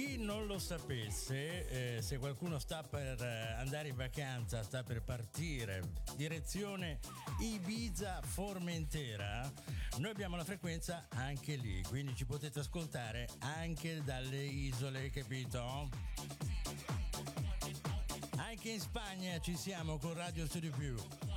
chi non lo sapesse, se qualcuno sta per andare in vacanza, sta per partire direzione Ibiza Formentera, noi abbiamo la frequenza anche lì, quindi ci potete ascoltare anche dalle isole, capito? Anche in Spagna ci siamo con Radio Studio Più.